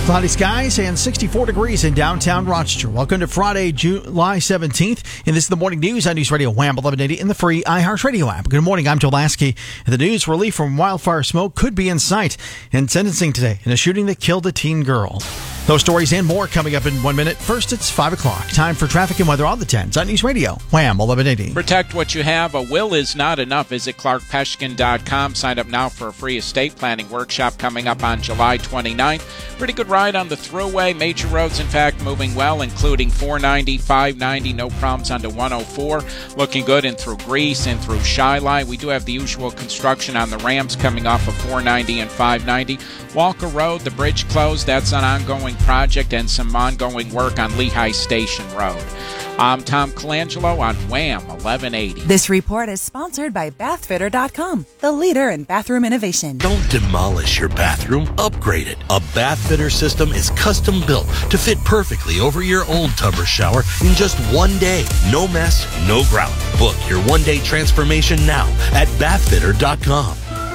Cloudy skies and 64 degrees in downtown Rochester. Welcome to Friday, July 17th. And this is the morning news on News Radio Wham 1180 in the free iHeartRadio app. Good morning, I'm Joe Lasky. And the news: relief from wildfire smoke could be in sight in sentencing today in a shooting that killed a teen girl. Those stories and more coming up in 1 minute. First, it's 5 o'clock. Time for traffic and weather on the 10s on News Radio Wham 1180. Protect what you have. A will is not enough. Visit ClarkPeshkin.com. Sign up now for a free estate planning workshop coming up on July 29th. Pretty good ride on the thruway. Major roads, in fact, moving well, including 490, 590. No problems onto 104. Looking good in through Greece and through Shiloh. We do have the usual construction on the ramps coming off of 490 and 590. Walker Road, the bridge closed. That's an ongoing project, and some ongoing work on Lehigh Station Road. I'm Tom Colangelo on Wham 1180. This report is sponsored by Bathfitter.com, the leader in bathroom innovation. Don't demolish your bathroom, upgrade it. A Bathfitter system is custom built to fit perfectly over your old tub or shower in just 1 day. No mess, no grout. Book your 1-day transformation now at Bathfitter.com.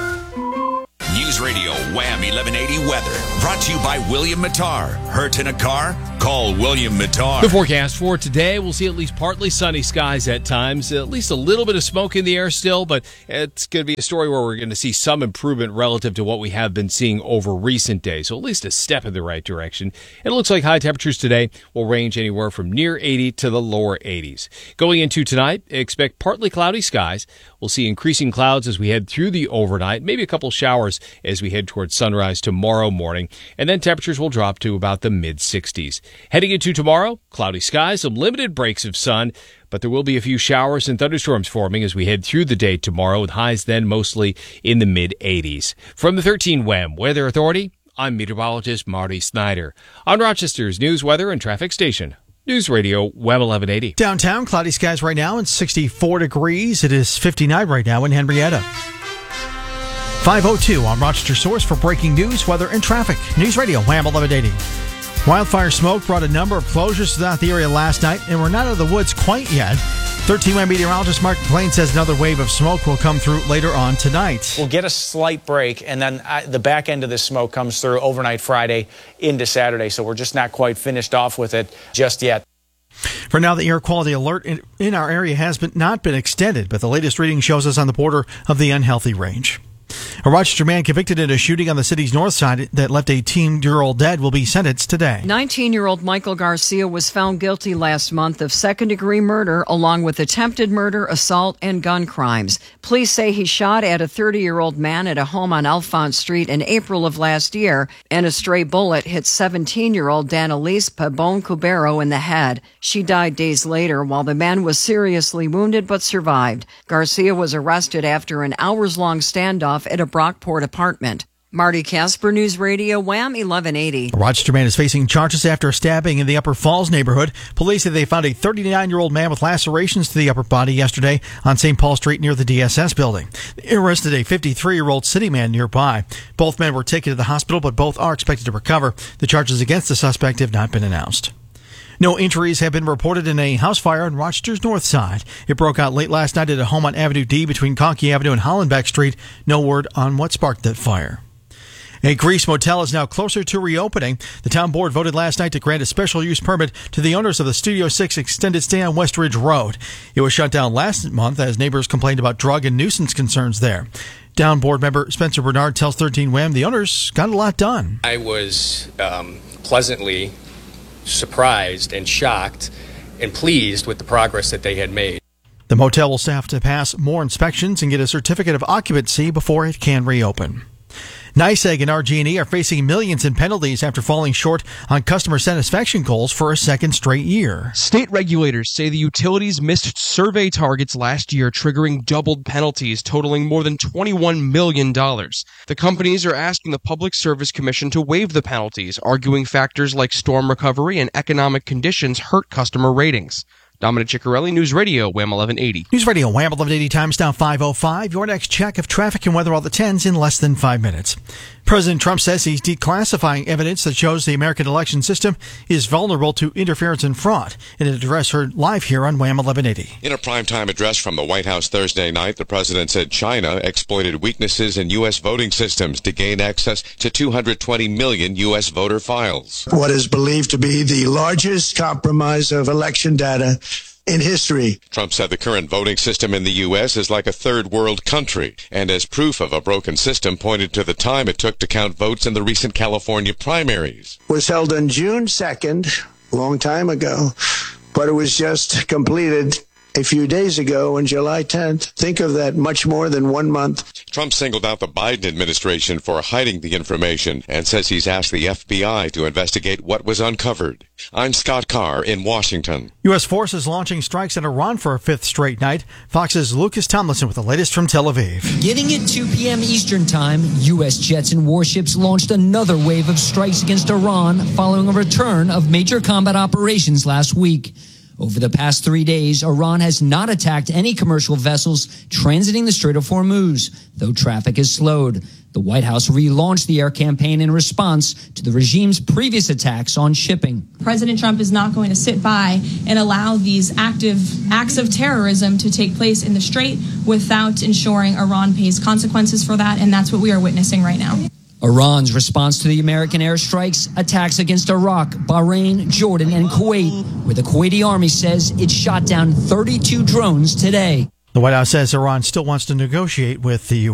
News Radio Wham 1180 weather brought to you by William Mattar. Hurt in a car? Call William Mattar. The forecast for today, we'll see at least partly sunny skies at times, at least a little bit of smoke in the air still, but it's going to be a story where we're going to see some improvement relative to what we have been seeing over recent days, so at least a step in the right direction. It looks like high temperatures today will range anywhere from near 80 to the lower 80s. Going into tonight, expect partly cloudy skies. We'll see increasing clouds as we head through the overnight, maybe a couple showers as we head towards sunrise tomorrow morning, and then temperatures will drop to about the mid-60s. Heading into tomorrow, cloudy skies, some limited breaks of sun, but there will be a few showers and thunderstorms forming as we head through the day tomorrow, with highs then mostly in the mid-80s. From the 13 WHAM Weather Authority, I'm meteorologist Marty Snyder on Rochester's news, weather, and traffic station. News Radio Wham 1180. Downtown, cloudy skies right now and 64 degrees. It is 59 right now in Henrietta. 5:02 on Rochester Source for breaking news, weather, and traffic. News Radio Wham 1180. Wildfire smoke brought a number of closures throughout the area last night, and we're not out of the woods quite yet. 13-man meteorologist Mark McLean says another wave of smoke will come through later on tonight. We'll get a slight break, and then the back end of this smoke comes through overnight Friday into Saturday, so we're just not quite finished off with it just yet. For now, the air quality alert in our area has not been extended, but the latest reading shows us on the border of the unhealthy range. A Rochester man convicted in a shooting on the city's north side that left a teen-year-old dead will be sentenced today. 19-year-old Michael Garcia was found guilty last month of second-degree murder, along with attempted murder, assault, and gun crimes. Police say he shot at a 30-year-old man at a home on Alphonse Street in April of last year, and a stray bullet hit 17-year-old Danelise Pabon-Cubero in the head. She died days later, while the man was seriously wounded but survived. Garcia was arrested after an hours-long standoff at a Brockport apartment. Marty Casper, News Radio Wham 1180. A Rochester man is facing charges after a stabbing in the Upper Falls neighborhood. Police say they found a 39-year-old man with lacerations to the upper body yesterday on St. Paul Street near the DSS building. They arrested a 53-year-old city man nearby. Both men were taken to the hospital, but both are expected to recover. The charges against the suspect have not been announced. No injuries have been reported in a house fire on Rochester's north side. It broke out late last night at a home on Avenue D between Conkey Avenue and Hollenbeck Street. No word on what sparked that fire. A Greece motel is now closer to reopening. The town board voted last night to grant a special use permit to the owners of the Studio 6 extended stay on West Ridge Road. It was shut down last month as neighbors complained about drug and nuisance concerns there. Town board member Spencer Bernard tells 13 WHAM the owners got a lot done. I was pleasantly surprised and shocked and pleased with the progress that they had made. The motel will have to pass more inspections and get a certificate of occupancy before it can reopen. NYSEG and RG&E are facing millions in penalties after falling short on customer satisfaction goals for a second straight year. State regulators say the utilities missed survey targets last year, triggering doubled penalties totaling more than $21 million. The companies are asking the Public Service Commission to waive the penalties, arguing factors like storm recovery and economic conditions hurt customer ratings. Dominic Ciccarelli, News Radio, Wham 1180. News Radio, Wham 1180, times now 5:05. Your next check of traffic and weather all the 10s in less than 5 minutes. President Trump says he's declassifying evidence that shows the American election system is vulnerable to interference and fraud. In an address heard live here on Wham 1180. In a primetime address from the White House Thursday night, the president said China exploited weaknesses in U.S. voting systems to gain access to 220 million U.S. voter files. What is believed to be the largest compromise of election data in history. Trump said the current voting system in the U.S. is like a third world country, and as proof of a broken system pointed to the time it took to count votes in the recent California primaries. Was held on June 2nd, a long time ago, but it was just completed a few days ago on July 10th. Think of that, much more than 1 month. Trump singled out the Biden administration for hiding the information and says he's asked the FBI to investigate what was uncovered. I'm Scott Carr in Washington. U.S. forces launching strikes in Iran for a fifth straight night. Fox's Lucas Tomlinson with the latest from Tel Aviv. Getting at 2 p.m. Eastern Time, U.S. jets and warships launched another wave of strikes against Iran following a return of major combat operations last week. Over the past 3 days, Iran has not attacked any commercial vessels transiting the Strait of Hormuz, though traffic has slowed. The White House relaunched the air campaign in response to the regime's previous attacks on shipping. President Trump is not going to sit by and allow these active acts of terrorism to take place in the Strait without ensuring Iran pays consequences for that, and that's what we are witnessing right now. Iran's response to the American airstrikes, attacks against Iraq, Bahrain, Jordan, and Kuwait, where the Kuwaiti army says it shot down 32 drones today. The White House says Iran still wants to negotiate with the U.S.